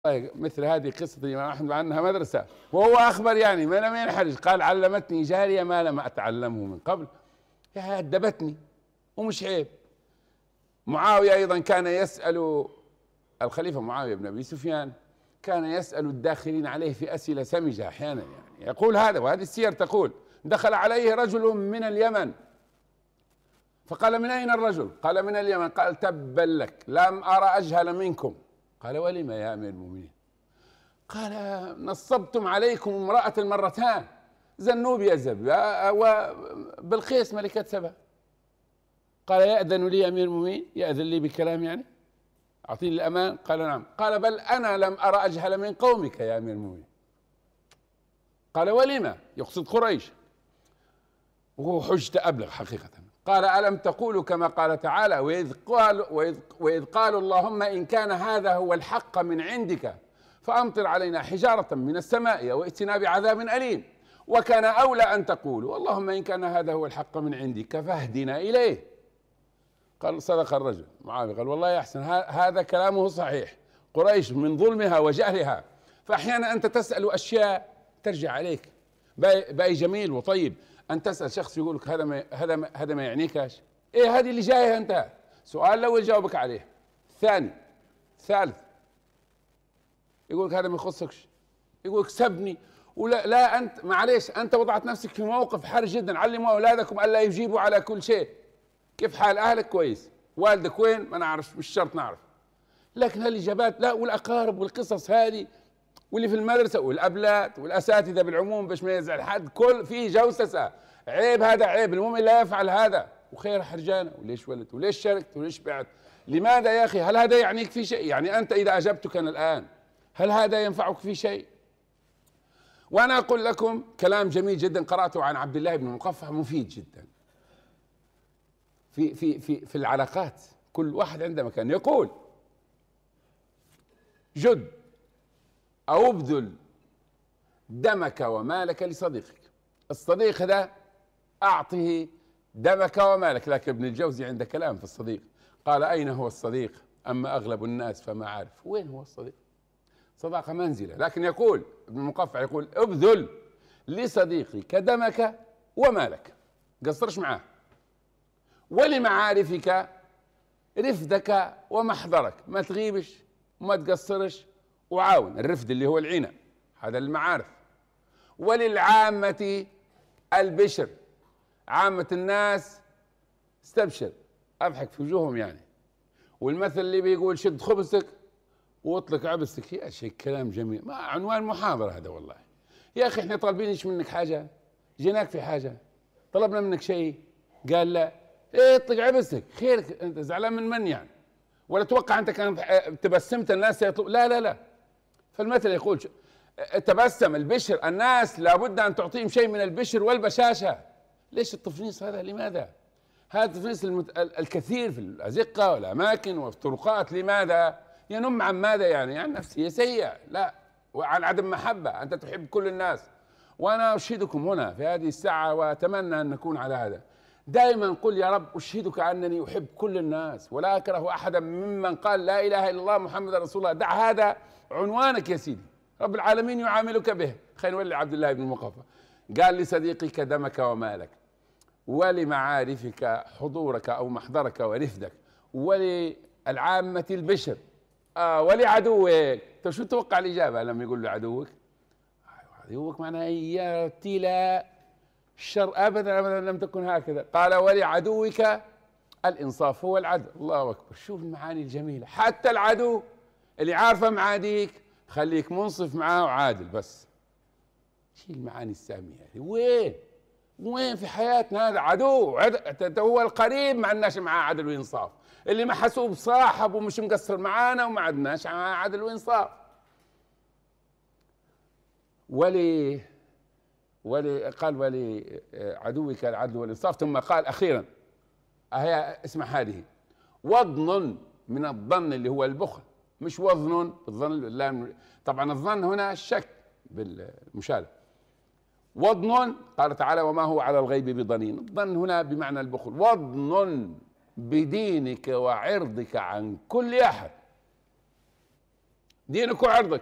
مثل هذه قصة الإمام أحمد عنها مدرسة، وهو أخبر يعني ما لم ينحرج، قال علمتني جارية ما لم أتعلمه من قبل، يا أدبتني ومش عيب. معاوية أيضا كان يسأل الخليفة معاوية بن أبي سفيان، كان يسأل الداخلين عليه في أسئلة سمجة أحيانا، يعني يقول هذا، وهذه السير تقول: دخل عليه رجل من اليمن فقال: من أين الرجل؟ قال: من اليمن. قال: تبا لك، لم أرى أجهل منكم. قال: ولم يا أمير المؤمنين؟ قال: نصبتم عليكم امرأة مرتان، زنوب يزب وبلقيس ملكة سبا. قال: يأذن لي أمير المؤمنين؟ يأذن لي بكلام يعني؟ أعطيني الأمان؟ قال: نعم. قال: بل أنا لم أرى أجهل من قومك يا أمير المؤمنين. قال: ولما؟ يقصد قريش، وهو حجة أبلغ حقيقة. قال: ألم تقولوا كما قال تعالى: وإذ قالوا اللهم إن كان هذا هو الحق من عندك فأمطر علينا حجارة من السماء وائتنا بعذاب أليم. وكان أولى أن تقولوا اللهم إن كان هذا هو الحق من عندك فاهدنا إليه. قال: صدق الرجل. معاوية قال: والله يا أحسن، هذا كلامه صحيح. قريش من ظلمها وجهلها، فأحيانا أنت تسأل أشياء ترجع عليك. باقي جميل وطيب أن تسأل شخص يقول لك هذا ما يعنيكش. إيه هذه اللي جاية أنت؟ سؤال الأول جاوبك عليه، ثاني ثالث يقول لك هذا ما يخصكش، يقول لك سبني ولا لا. أنت معليش، أنت وضعت نفسك في موقف حرج جدا. علموا أولادكم ألا يجيبوا على كل شيء. كيف حال أهلك؟ كويس. والدك وين؟ ما نعرفش، مش شرط نعرف. لكن هالإجابات لا، والأقارب والقصص هذه واللي في المدرسة والأبلات والأساتذة بالعموم باش ما يزعل حد، كل في جوسسة. عيب، هذا عيب، المؤمن لا يفعل هذا. وخير حرجانة، وليش ولدت، وليش شاركت، وليش بعت، لماذا يا أخي؟ هل هذا يعنيك في شيء؟ يعني أنت إذا أجبتك أنا الآن هل هذا ينفعك في شيء؟ وأنا أقول لكم كلام جميل جدا قرأته عن عبد الله بن مقفع، مفيد جدا في العلاقات. كل واحد عنده مكان. يقول: جد أو ابذل دمك ومالك لصديقك. الصديق ده أعطه دمك ومالك. لكن ابن الجوزي عنده كلام في الصديق، قال: أين هو الصديق؟ أما أغلب الناس فما عارف وين هو الصديق. صداقة منزلة. لكن يقول ابن المقفع، يقول: ابذل لصديقك دمك ومالك، قصرش معاه، ولمعارفك رفدك ومحضرك، ما تغيبش وما تقصرش، وعاون. الرفد اللي هو العنى، هذا المعارف. وللعامة البشر، عامة الناس استبشر، اضحك في وجوههم يعني. والمثل اللي بيقول: شد خبزك واطلق عبستك. يا شيخ كلام جميل، ما عنوان محاضرة هذا والله. يا اخي احنا طالبين ايش منك حاجة؟ جيناك في حاجة؟ طلبنا منك شيء؟ قال لا. ايه اطلق عبستك، خيرك، انت زعلان من يعني؟ ولا توقع انت كان تبسمت الناس يطلب؟ لا لا لا. فالمثل يقول: تبسم البشر، الناس لابد ان تعطيهم شيء من البشر والبشاشة. ليش التفنيص هذا؟ لماذا؟ هذا التفنيص الكثير في الأزقة والأماكن وفي الطرقات، لماذا؟ ينم عن ماذا يعني؟ عن نفسية سيئة، لا، وعن عدم محبة. أنت تحب كل الناس. وأنا أشهدكم هنا في هذه الساعة، وأتمنى أن نكون على هذا دائما. قل: يا رب أشهدك أنني أحب كل الناس ولا أكره أحدا ممن قال لا إله إلا الله محمد رسول الله. دع هذا عنوانك يا سيدي، رب العالمين يعاملك به. خلينا نولي عبد الله بن المقفى. قال: لصديقك دمك ومالك، ولمعارفك حضورك أو محضرك ورفدك، وللعامة البشر، ولعدوك. طيب شو تتوقع الإجابة لما يقول له عدوك؟ عدوك معناه يأتي لا الشر أبدا أبدا لم تكن هكذا. قال: ولعدوك الإنصاف هو العدل. الله أكبر، شوف المعاني الجميلة. حتى العدو اللي عارفه معاديك خليك منصف معاه وعادل. بس شيل المعاني السامية هذه. وين في حياتنا هذا؟ عدو هو القريب ما عندناش معاه عدل وإنصاف، اللي محسوب صاحب ومش مقصر معانا وما عندناش معاه عدل وإنصاف. قال: ولعدوك العدل والإنصاف. ثم قال أخيرا، هي اسمع هذه: وظن من الظن اللي هو البخل، مش وظن بالظن. طبعا الظن هنا الشك بالمشابه. وظن قال تعالى: وما هو على الغيب بضنين. الظن هنا بمعنى البخل. وظن بدينك وعرضك عن كل أحد. دينك وعرضك.